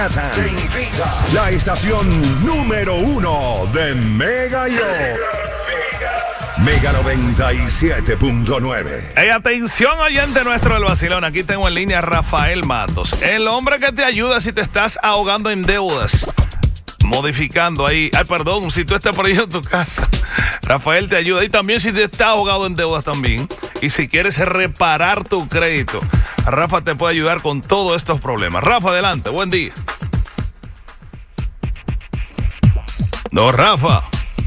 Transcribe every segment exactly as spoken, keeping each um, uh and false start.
Te invita la estación número uno de Mega Yo. Mega noventa y siete punto nueve. Hey, atención, oyente nuestro del vacilón. Aquí tengo en línea a Rafael Matos, el hombre que te ayuda si te estás ahogando en deudas. Modificando ahí, ay perdón, si tú estás perdiendo tu casa, Rafael te ayuda. Y también si te estás ahogado en deudas también, y si quieres reparar tu crédito, Rafa te puede ayudar con todos estos problemas. Rafa, adelante, buen día. No, Rafa.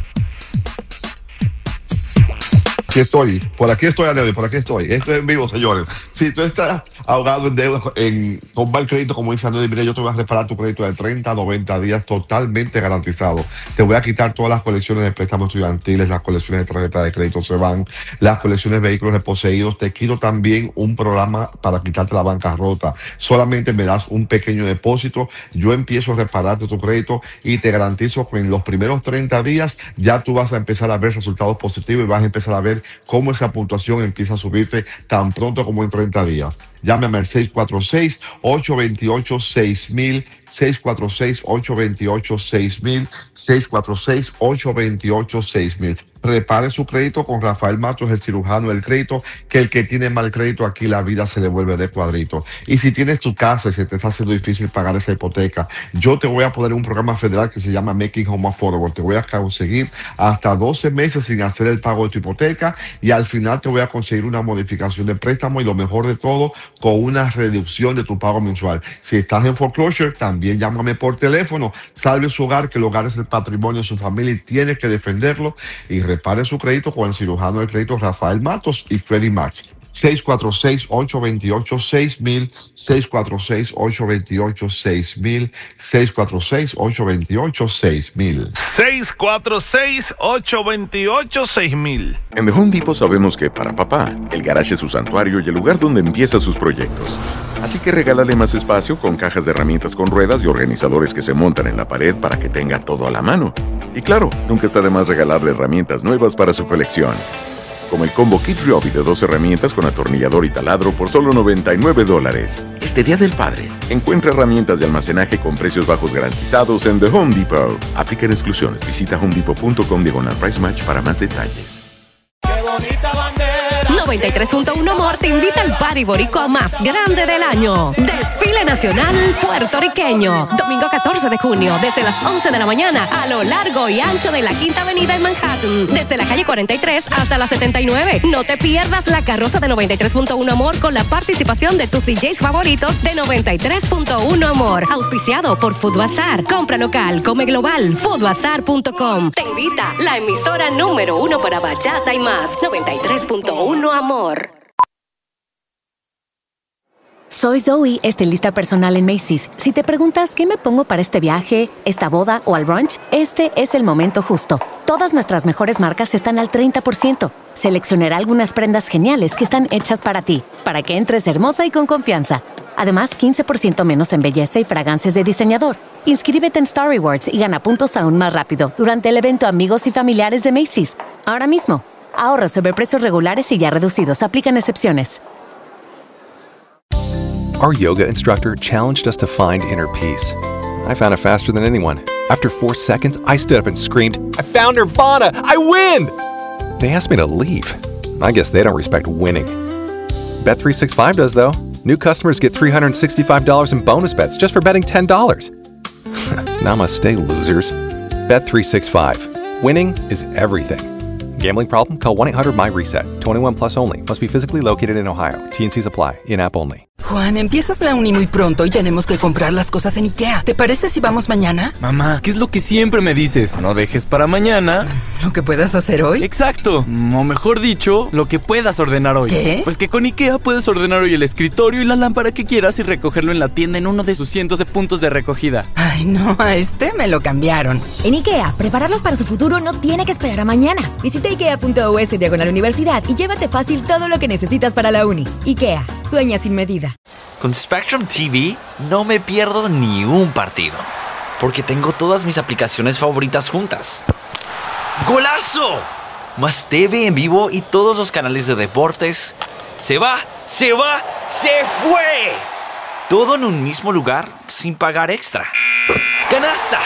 Aquí estoy, por aquí estoy, Adel, por aquí estoy. Esto es en vivo, señores. Si tú estás ahogado en deuda, en, con mal crédito, como dice Adel, mira, yo te voy a reparar tu crédito de treinta a noventa días totalmente garantizado. Te voy a quitar todas las colecciones de préstamos estudiantiles, las colecciones de tarjeta de crédito se van, las colecciones de vehículos reposeídos. Te quito también un programa para quitarte la bancarrota. Solamente me das un pequeño depósito, yo empiezo a repararte tu crédito y te garantizo que en los primeros treinta días ya tú vas a empezar a ver resultados positivos y vas a empezar a ver cómo esa puntuación empieza a subirte tan pronto como en treinta días. Llámame al seis cuatro seis, ocho dos ocho, seis mil, seis cuatro seis, ocho dos ocho, seis mil, seis cuatro seis, ocho dos ocho, seis mil. Repare su crédito con Rafael Matos, el cirujano del crédito, que el que tiene mal crédito aquí la vida se le vuelve de cuadrito. Y si tienes tu casa y se te está haciendo difícil pagar esa hipoteca, yo te voy a poner un programa federal que se llama Making Home Affordable. Te voy a conseguir hasta doce meses sin hacer el pago de tu hipoteca y al final te voy a conseguir una modificación de préstamo y lo mejor de todo, con una reducción de tu pago mensual. Si estás en foreclosure, también llámame por teléfono. Salve su hogar, que el hogar es el patrimonio de su familia y tienes que defenderlo. Y repare su crédito con el cirujano del crédito Rafael Matos y Freddie Max. seis cuatro seis, ocho dos ocho, seis mil, seis cuatro seis, ocho dos ocho, seis mil, seis cuatro seis, ocho dos ocho, seis mil. seis cuatro seis, ocho dos ocho, seis mil. En The Home Depot sabemos que para papá, el garage es su santuario y el lugar donde empieza sus proyectos. Así que regálale más espacio con cajas de herramientas con ruedas y organizadores que se montan en la pared para que tenga todo a la mano. Y claro, nunca está de más regalarle herramientas nuevas para su colección. Como el combo Kit Ryobi de dos herramientas con atornillador y taladro por solo noventa y nueve dólares. Este Día del Padre, encuentra herramientas de almacenaje con precios bajos garantizados en The Home Depot. Aplican exclusiones. Visita homedepot.com diagonal price match para más detalles. ¡Qué bonita bandera! noventa y tres punto uno Amor te invita al party boricua más grande del año. Desfile Nacional Puertorriqueño. Domingo catorce de junio, desde las once de la mañana, a lo largo y ancho de la Quinta Avenida en Manhattan. Desde la calle cuarenta y tres hasta la setenta y nueve. No te pierdas la carroza de noventa y tres punto uno Amor con la participación de tus D Js favoritos de noventa y tres punto uno Amor. Auspiciado por Food Bazaar. Compra local, come global, food bazaar punto com. Te invita la emisora número uno para bachata y más. noventa y tres punto uno Amor. Soy Zoe, estilista personal en Macy's. Si te preguntas qué me pongo para este viaje, esta boda o al brunch, este es el momento justo. Todas nuestras mejores marcas están al treinta por ciento. Seleccionaré algunas prendas geniales que están hechas para ti, para que entres hermosa y con confianza. Además, quince por ciento menos en belleza y fragancias de diseñador. Inscríbete en Star Rewards y gana puntos aún más rápido durante el evento Amigos y Familiares de Macy's. Ahora mismo. Ahorros sobre precios regulares y ya reducidos. Aplican excepciones. Our yoga instructor challenged us to find inner peace. I found it faster than anyone. After four seconds, I stood up and screamed, "I found Nirvana! I win!" They asked me to leave. I guess they don't respect winning. Bet three sixty-five does, though. New customers get three hundred sixty-five dollars in bonus bets just for betting ten dollars. Namaste, losers. Bet three sixty-five. Winning is everything. Gambling problem? Call one eight hundred my reset. twenty-one plus only. Must be physically located in Ohio. T and Cs apply. In-app only. Juan, empiezas la uni muy pronto y tenemos que comprar las cosas en IKEA. ¿Te parece si vamos mañana? Mamá, ¿qué es lo que siempre me dices? No dejes para mañana ¿lo que puedas hacer hoy? Exacto, o mejor dicho, lo que puedas ordenar hoy. ¿Qué? Pues que con IKEA puedes ordenar hoy el escritorio y la lámpara que quieras y recogerlo en la tienda en uno de sus cientos de puntos de recogida. Ay, no, a este me lo cambiaron. En IKEA, prepararlos para su futuro no tiene que esperar a mañana. Visita ikea punto u s diagonal universidad y llévate fácil todo lo que necesitas para la uni. IKEA, sueña sin medida. Con Spectrum T V no me pierdo ni un partido, porque tengo todas mis aplicaciones favoritas juntas. ¡Golazo! Más T V en vivo y todos los canales de deportes. ¡Se va! ¡Se va! ¡Se fue! Todo en un mismo lugar sin pagar extra. ¡Canasta!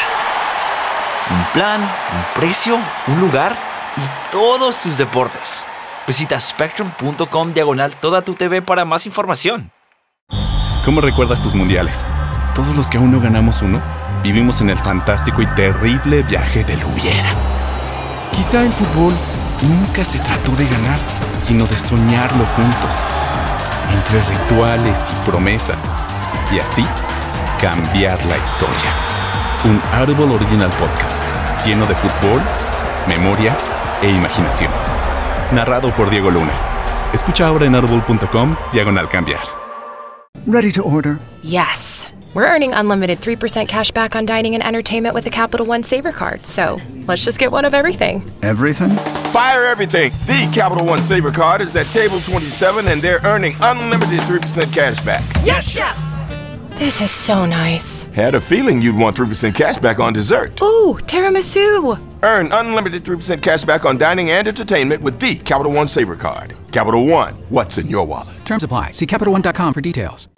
Un plan, un precio, un lugar y todos tus deportes. Visita spectrum.com diagonal toda tu T V para más información. ¿Cómo recuerdas tus mundiales? Todos los que aún no ganamos uno, vivimos en el fantástico y terrible viaje del hubiera. Quizá el fútbol nunca se trató de ganar, sino de soñarlo juntos, entre rituales y promesas, y así cambiar la historia. Un Audible Original Podcast lleno de fútbol, memoria e imaginación. Narrado por Diego Luna. Escucha ahora en audible.com diagonal cambiar. Ready to order? Yes. We're earning unlimited three percent cash back on dining and entertainment with the Capital One Saver Card, so let's just get one of everything. Everything? Fire everything! The Capital One Saver Card is at table twenty-seven and they're earning unlimited three percent cash back. Yes, Chef! This is so nice. Had a feeling you'd want three percent cash back on dessert. Ooh, tiramisu! Earn unlimited three percent cash back on dining and entertainment with the Capital One Saver Card. Capital One, what's in your wallet? Terms apply. See Capital One dot com for details.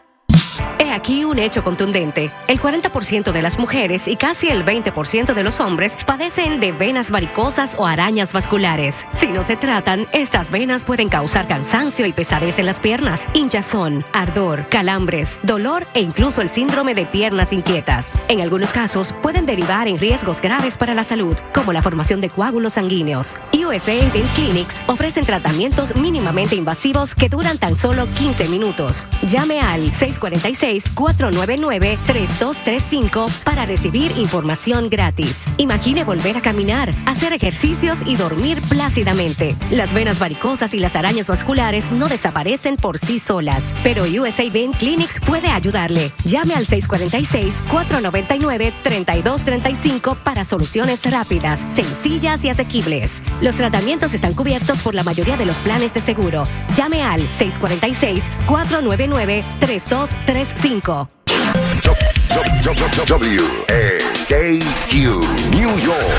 He aquí un hecho contundente. El cuarenta por ciento de las mujeres y casi el veinte por ciento de los hombres padecen de venas varicosas o arañas vasculares. Si no se tratan, estas venas pueden causar cansancio y pesadez en las piernas, hinchazón, ardor, calambres, dolor e incluso el síndrome de piernas inquietas. En algunos casos, pueden derivar en riesgos graves para la salud, como la formación de coágulos sanguíneos. U S A Vein Clinics ofrecen tratamientos mínimamente invasivos que duran tan solo quince minutos. Llame al seis cuatro seis, cuatro nueve nueve, tres dos tres cinco para recibir información gratis. Imagine volver a caminar, hacer ejercicios y dormir plácidamente. Las venas varicosas y las arañas vasculares no desaparecen por sí solas, pero U S A Vein Clinics puede ayudarle. Llame al seis cuatro seis, cuatro nueve nueve, tres dos tres cinco para soluciones rápidas, sencillas y asequibles. Los tratamientos están cubiertos por la mayoría de los planes de seguro. Llame al seis cuatro seis, cuatro nueve nueve, tres dos tres cinco. W S K Q New York.